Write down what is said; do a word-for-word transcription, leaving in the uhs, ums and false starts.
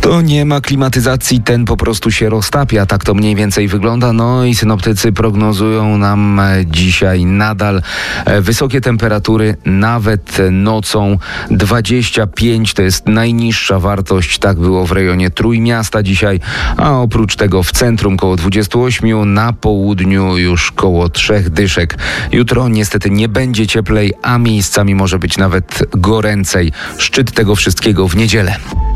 To nie ma klimatyzacji, ten po prostu się roztapia. Tak to mniej więcej wygląda. No i synoptycy prognozują nam dzisiaj nadal wysokie temperatury, nawet nocą. dwadzieścia pięć to jest najniższa wartość. Tak było w rejonie Trójmiasta dzisiaj, a oprócz tego w centrum koło dwadzieścia osiem, na południu już koło trzech dyszek. Jutro niestety nie będzie cieplej, a miejscami może być nawet goręcej. Szczyt tego wszystkiego w niedzielę.